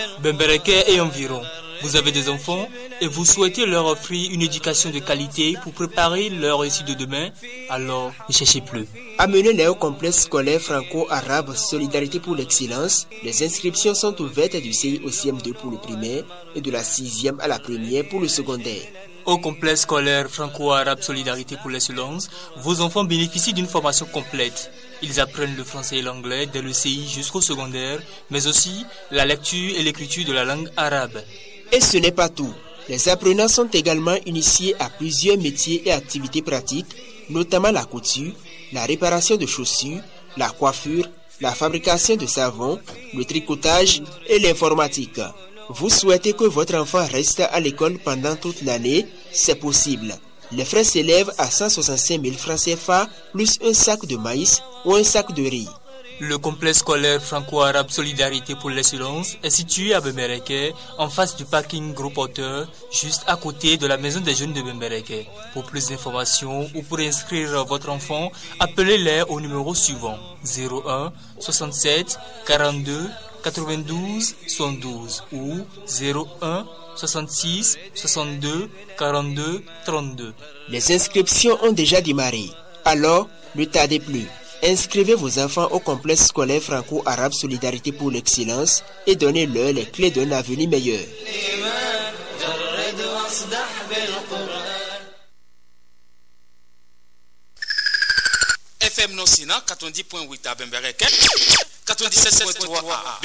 Bembereke et environ. Vous avez des enfants et vous souhaitez leur offrir une éducation de qualité pour préparer leur réussite de demain, alors ne cherchez plus. Amenez-les au complexe scolaire franco-arabe Solidarité pour l'excellence. Les inscriptions sont ouvertes du CI au CM2 pour le primaire et de la 6e à la première pour le secondaire. Au complexe scolaire franco-arabe Solidarité pour l'excellence, vos enfants bénéficient d'une formation complète. Ils apprennent le français et l'anglais dès le CI jusqu'au secondaire, mais aussi la lecture et l'écriture de la langue arabe. Et ce n'est pas tout. Les apprenants sont également initiés à plusieurs métiers et activités pratiques, notamment la couture, la réparation de chaussures, la coiffure, la fabrication de savon, le tricotage et l'informatique. Vous souhaitez que votre enfant reste à l'école pendant toute l'année? C'est possible. Les frais s'élèvent à 165 000 francs CFA plus un sac de maïs ou un sac de riz. Le complexe scolaire franco-arabe Solidarité pour l'excellence est situé à Bembereke, en face du parking Gros Porteur, juste à côté de la maison des jeunes de Bembereke. Pour plus d'informations ou pour inscrire votre enfant, appelez-les au numéro suivant 01 67 42 92 112 ou 01 66 62 42 32. Les inscriptions ont déjà démarré. Alors, ne tardez plus. Inscrivez vos enfants au complexe scolaire franco-arabe Solidarité pour l'excellence et donnez-leur les clés d'un avenir meilleur. FM Nosina 90.8 à Bembereke, 97.3 à